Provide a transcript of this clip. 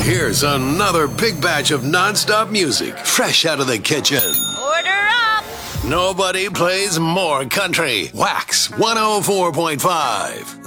Here's another big batch of non-stop music, fresh out of the kitchen. Order up! Nobody plays more country. Wax 104.5.